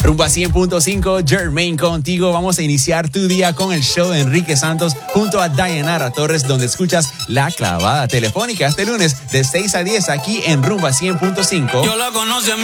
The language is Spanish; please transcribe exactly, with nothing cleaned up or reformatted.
Rumba cien punto cinco, Jermaine contigo. Vamos a iniciar tu día con el show de Enrique Santos junto a Dayanara Torres, donde escuchas La Clavada Telefónica este lunes de seis a diez aquí en Rumba cien punto cinco. Yo la conocí